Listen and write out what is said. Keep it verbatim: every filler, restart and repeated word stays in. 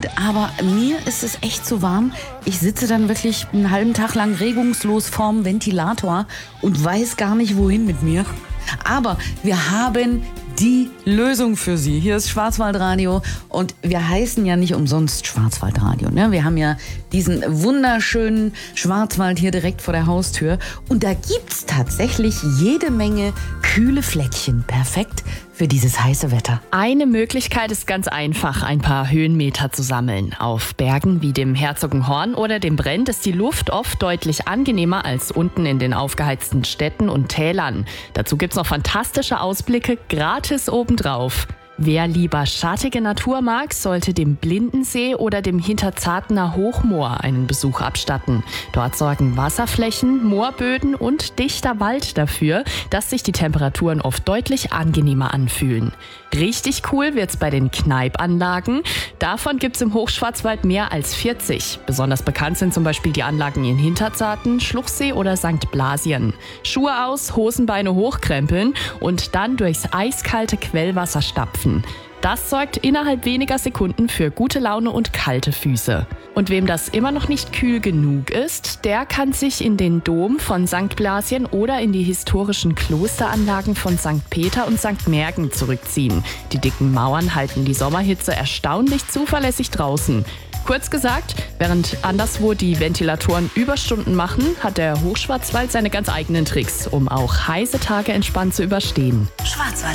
gut, aber mir ist es echt zu warm. Ich sitze dann wirklich einen halben Tag lang regungslos vorm Ventilator und weiß gar nicht, wohin mit mir. Aber wir haben die Lösung für Sie. Hier ist Schwarzwaldradio und wir heißen ja nicht umsonst Schwarzwaldradio. Ne? Wir haben ja diesen wunderschönen Schwarzwald hier direkt vor der Haustür und da gibt's tatsächlich jede Menge kühle Fleckchen. Perfekt für dieses heiße Wetter. Eine Möglichkeit ist ganz einfach, ein paar Höhenmeter zu sammeln. Auf Bergen wie dem Herzogenhorn oder dem Brent ist die Luft oft deutlich angenehmer als unten in den aufgeheizten Städten und Tälern. Dazu gibt's noch fantastische Ausblicke gratis obendrauf. Wer lieber schattige Natur mag, sollte dem Blindensee oder dem Hinterzartener Hochmoor einen Besuch abstatten. Dort sorgen Wasserflächen, Moorböden und dichter Wald dafür, dass sich die Temperaturen oft deutlich angenehmer anfühlen. Richtig cool wird's bei den Kneipanlagen. Davon gibt's im Hochschwarzwald mehr als vierzig. Besonders bekannt sind zum Beispiel die Anlagen in Hinterzarten, Schluchsee oder Sankt Blasien. Schuhe aus, Hosenbeine hochkrempeln und dann durchs eiskalte Quellwasser stapfen. Das sorgt innerhalb weniger Sekunden für gute Laune und kalte Füße. Und wem das immer noch nicht kühl genug ist, der kann sich in den Dom von Sankt Blasien oder in die historischen Klosteranlagen von Sankt Peter und Sankt Märgen zurückziehen. Die dicken Mauern halten die Sommerhitze erstaunlich zuverlässig draußen. Kurz gesagt, während anderswo die Ventilatoren Überstunden machen, hat der Hochschwarzwald seine ganz eigenen Tricks, um auch heiße Tage entspannt zu überstehen. Schwarzwald.